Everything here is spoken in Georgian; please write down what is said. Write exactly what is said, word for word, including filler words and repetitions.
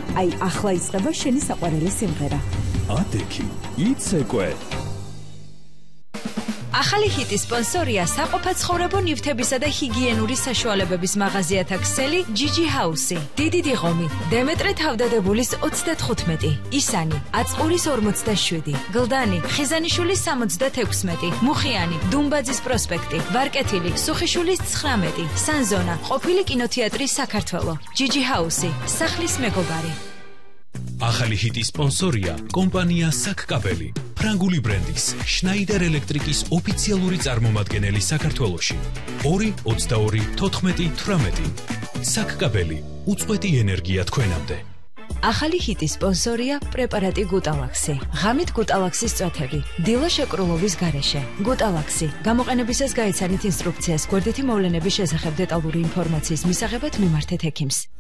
აი ახლა იწყება შენი საყვარელი სიმღერა. ატეკი, იცეკვე. ახალი ჰიტი სპონსორია საყოფაცხოვრებო ნივთებისა და ჰიგიენური საშუალებების მაღაზიათა ქსელი ჯიჯი ჰაუსი. დიდი დიღომი, დემეტრე თავდადებულის ოცდათხუთმეტი, ისანი, აწყურის ორმოცდაშვიდი, გლდანი, ხიზანიშვილის სამოცდათექვსმეტი, მუხიანი, დუმბაძის პროსპექტი, ვარკეთილი, სუხიშვილის ცხრამეტი, სანზონა, ყოფილი კინოთეატრი საქართველო. ჯიჯი ჰაუსი, სახლის მეგობარი. ახალი ჰიტის სპონსორია კომპანია საკკაბელი, ფრანგული ბრენდის შნაიდერ ელექტრიკის ოფიციალური წარმომადგენელი საქართველოში. ორი ოცდაორი თოთხმეტი თვრამეტი. საკკაბელი, უწყვეტი ენერგია თქვენამდე. ახალი ჰიტის სპონსორია პრეპარატი გუტალაქსი. ღამით გუტალაქსის წვეთები. დილა შეკრულობის გარეშე. გუტალაქსი. გამოყენებისას გაიცანით ინსტრუქციას. გვერდითი მოვლენების შესახებ დეტალური ინფორმაციის მისაღებად მიმართეთ ექიმს.